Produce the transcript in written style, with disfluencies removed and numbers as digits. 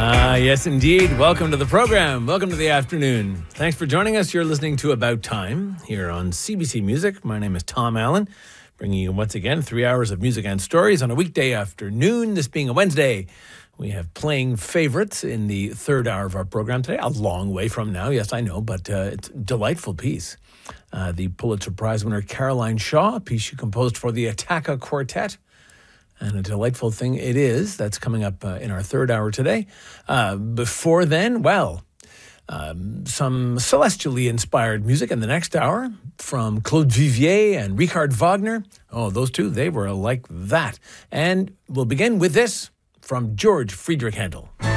Yes, indeed. Welcome to the program. Welcome to the afternoon. Thanks for joining us. You're listening to About Time here on CBC Music. My name is Tom Allen, bringing you once again 3 hours of music and stories on a weekday afternoon, this being a Wednesday. We have playing favorites in the third hour of our program today. A long way from now, yes, I know, but it's a delightful piece. The Pulitzer Prize winner Caroline Shaw, a piece she composed for the Attacca Quartet. And a delightful thing it is. That's coming up in our third hour today. Before then, some celestially inspired music in the next hour from Claude Vivier and Richard Wagner. Oh, those two, they were like that. And we'll begin with this from George Friedrich Handel.